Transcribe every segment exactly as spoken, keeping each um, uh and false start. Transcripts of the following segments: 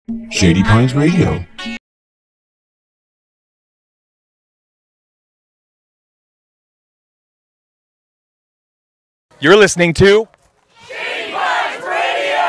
Shady Pines Radio. You're listening to Shady Pines Radio!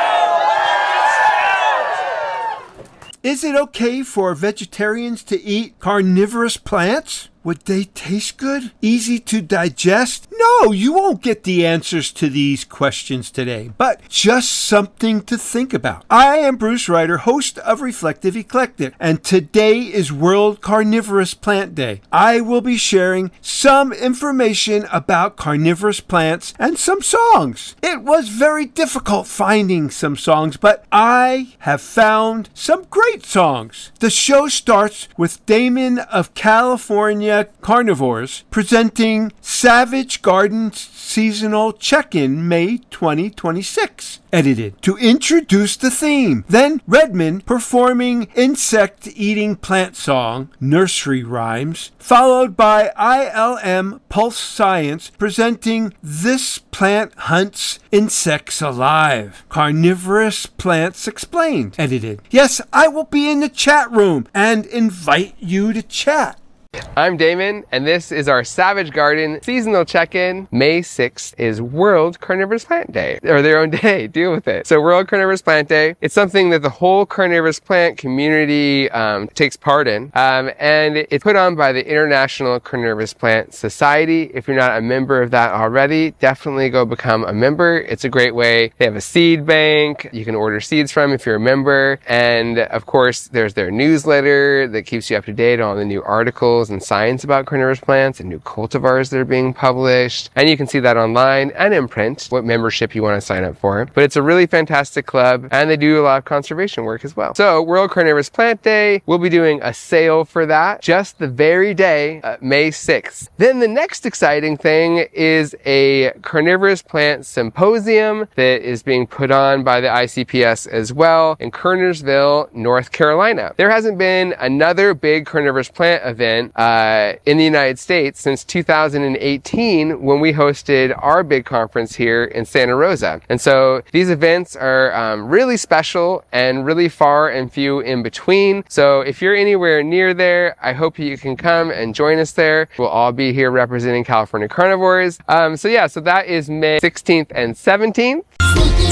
Is it okay for vegetarians to eat carnivorous plants? Would they taste good? Easy to digest? No, you won't get the answers to these questions today, but just something to think about. I am Bruce Ryder, host of Reflective Eclectic, and today is World Carnivorous Plant Day. I will be sharing some information about carnivorous plants and some songs. It was very difficult finding some songs, but I have found some great songs. The show starts with Damon of California Carnivores presenting Savage Garden's seasonal check-in May twenty twenty-six, edited to introduce the theme. Then Redmond performing insect-eating plant song, Nursery Rhymes, followed by I L M Pulse Science presenting This Plant Hunts Insects Alive, Carnivorous Plants Explained, edited. Yes, I will be in the chat room and invite you to chat. I'm Damon, and this is our Savage Garden seasonal check-in. May sixth is World Carnivorous Plant Day, or their own day. Deal with it. So World Carnivorous Plant Day, it's something that the whole carnivorous plant community um, takes part in, um, and it's put on by the International Carnivorous Plant Society. If you're not a member of that already, definitely go become a member. It's a great way. They have a seed bank you can order seeds from if you're a member, and of course there's their newsletter that keeps you up to date on the new articles and science about carnivorous plants and new cultivars that are being published. And you can see that online and in print, what membership you want to sign up for. But it's a really fantastic club, and they do a lot of conservation work as well. So World Carnivorous Plant Day, we'll be doing a sale for that just the very day, uh, May sixth. Then the next exciting thing is a carnivorous plant symposium that is being put on by the I C P S as well in Kernersville, North Carolina. There hasn't been another big carnivorous plant event Uh, in the United States since two thousand eighteen, when we hosted our big conference here in Santa Rosa. And so these events are um, really special and really far and few in between. So if you're anywhere near there, I hope you can come and join us there. We'll all be here representing California carnivores. Um, so yeah, so that is May sixteenth and seventeenth.